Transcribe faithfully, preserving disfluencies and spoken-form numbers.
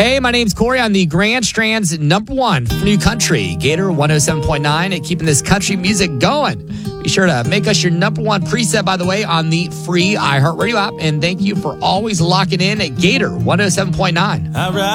Hey, my name's Corey. I'm the Grand Strand's number one for new country. Gator one oh seven point nine and keeping this country music going. Be sure to make us your number one preset, by the way, on the free iHeartRadio app. And thank you for always locking in at Gator one oh seven point nine. All right.